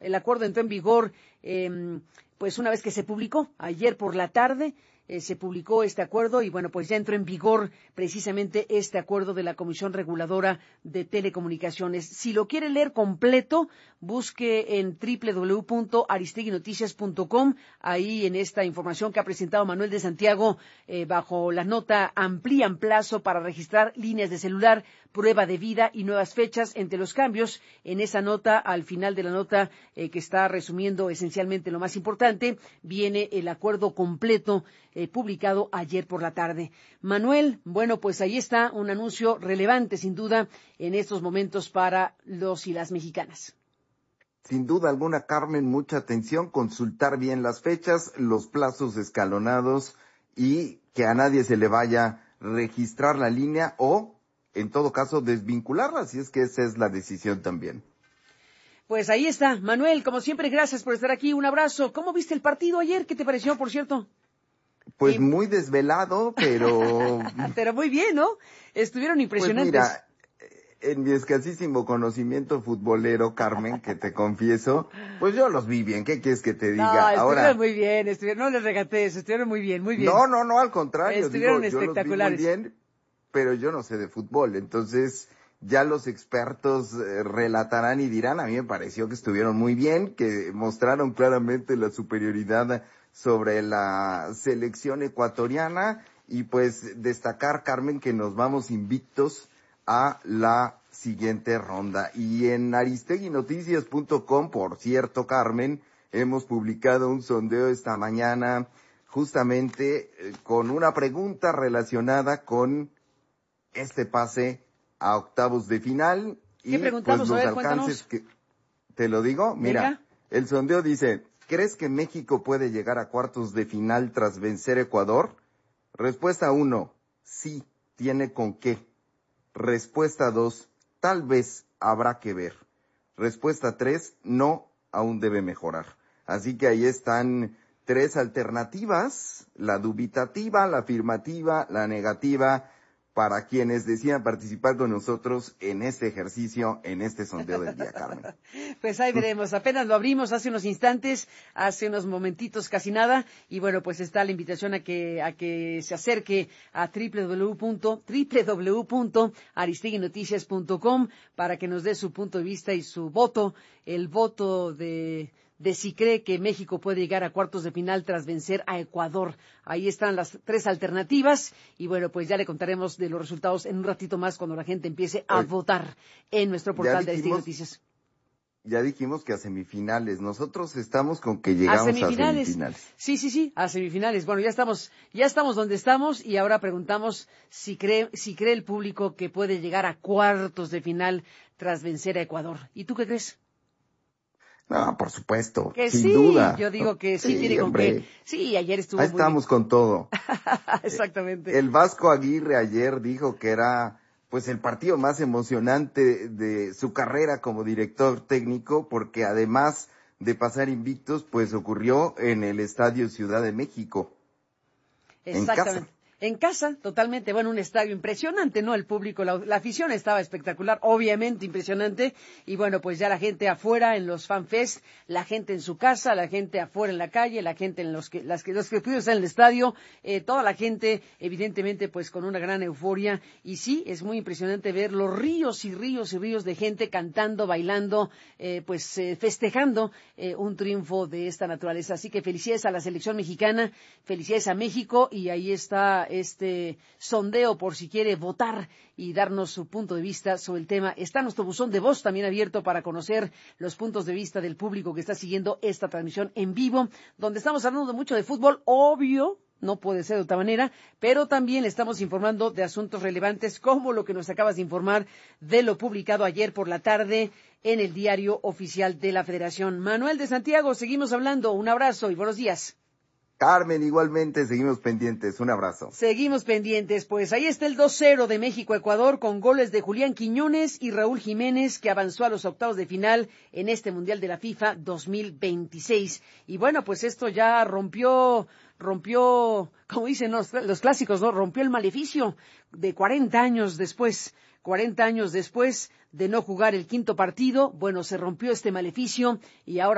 El acuerdo entró en vigor, pues una vez que se publicó, ayer por la tarde. Se publicó este acuerdo y, bueno, pues ya entró en vigor precisamente este acuerdo de la Comisión Reguladora de Telecomunicaciones. Si lo quiere leer completo, busque en www.aristeguinoticias.com. Ahí en esta información que ha presentado Manuel de Santiago, bajo la nota amplían plazo para registrar líneas de celular, prueba de vida y nuevas fechas. Entre los cambios, en esa nota, al final de la nota, que está resumiendo esencialmente lo más importante, viene el acuerdo completo publicado ayer por la tarde. Manuel, bueno, pues ahí está un anuncio relevante, sin duda, en estos momentos para los y las mexicanas. Sin duda alguna, Carmen, mucha atención, consultar bien las fechas, los plazos escalonados y que a nadie se le vaya a registrar la línea o, en todo caso, desvincularla, así es que esa es la decisión también. Pues ahí está. Manuel, como siempre, gracias por estar aquí. Un abrazo. ¿Cómo viste el partido ayer? ¿Qué te pareció, por cierto? Pues muy desvelado, pero... Pero muy bien, ¿no? Estuvieron impresionantes. Pues mira, en mi escasísimo conocimiento futbolero, Carmen, que te confieso, pues yo los vi bien. ¿Qué quieres que te diga? No, estuvieron ahora muy bien, no les regatees, estuvieron muy bien, muy bien. No, al contrario. Estuvieron espectaculares. Yo los vi muy bien, pero yo no sé de fútbol, entonces ya los expertos relatarán y dirán. A mí me pareció que estuvieron muy bien, que mostraron claramente la superioridad sobre la selección ecuatoriana y pues destacar, Carmen, que nos vamos invictos a la siguiente ronda. Y en aristeguinoticias.com, por cierto, Carmen, hemos publicado un sondeo esta mañana justamente con una pregunta relacionada con este pase a octavos de final. ¿Qué preguntamos? Pues los alcances cuéntanos. que... ¿Te lo digo? Mira, venga. El sondeo dice: ¿crees que México puede llegar a cuartos de final tras vencer a Ecuador? Respuesta 1, sí, tiene con qué. Respuesta 2, tal vez, habrá que ver. Respuesta 3, no, aún debe mejorar. Así que ahí están 3 alternativas: la dubitativa, la afirmativa, la negativa, para quienes decidan participar con nosotros en este ejercicio, en este sondeo del día, Carmen. Pues ahí veremos, apenas lo abrimos hace unos instantes, hace unos momentitos, casi nada, y bueno, pues está la invitación a que se acerque a www.aristeguinoticias.com para que nos dé su punto de vista y su voto, el voto de si cree que México puede llegar a cuartos de final tras vencer a Ecuador. Ahí están las 3 alternativas y bueno, pues ya le contaremos de los resultados en un ratito más cuando la gente empiece a votar en nuestro portal de Aristegui Noticias. Ya dijimos que a semifinales. Nosotros estamos con que llegamos a semifinales. Sí, a semifinales. Bueno, ya estamos donde estamos y ahora preguntamos si cree el público que puede llegar a cuartos de final tras vencer a Ecuador. ¿Y tú qué crees? No, por supuesto, que sin sí, duda. Yo digo que sí, tiene con hombre. qué. Sí, ayer estuvo Ahí muy estamos bien. con todo. Exactamente. El Vasco Aguirre ayer dijo que era pues el partido más emocionante de su carrera como director técnico, porque además de pasar invictos, pues ocurrió en el Estadio Ciudad de México. Exactamente. En casa, totalmente, bueno, un estadio impresionante, ¿no? El público, la afición estaba espectacular, obviamente impresionante, y bueno, pues ya la gente afuera en los FanFest, la gente en su casa, la gente afuera en la calle, la gente en los que pudieron estar en el estadio, toda la gente, evidentemente, pues con una gran euforia, y sí, es muy impresionante ver los ríos y ríos y ríos de gente cantando, bailando, festejando un triunfo de esta naturaleza. Así que felicidades a la selección mexicana, felicidades a México, y ahí está este sondeo por si quiere votar y darnos su punto de vista sobre el tema. Está nuestro buzón de voz también abierto para conocer los puntos de vista del público que está siguiendo esta transmisión en vivo, donde estamos hablando mucho de fútbol, obvio, no puede ser de otra manera, pero también le estamos informando de asuntos relevantes como lo que nos acabas de informar de lo publicado ayer por la tarde en el Diario Oficial de la Federación. Manuel de Santiago, seguimos hablando. Un abrazo y buenos días. Carmen, igualmente, seguimos pendientes. Un abrazo. Seguimos pendientes, pues ahí está el 2-0 de México-Ecuador con goles de Julián Quiñones y Raúl Jiménez, que avanzó a los octavos de final en este Mundial de la FIFA 2026. Y bueno, pues esto ya rompió, como dicen los clásicos, ¿no? Rompió el maleficio de 40 años después de no jugar el quinto partido. Bueno, se rompió este maleficio y ahora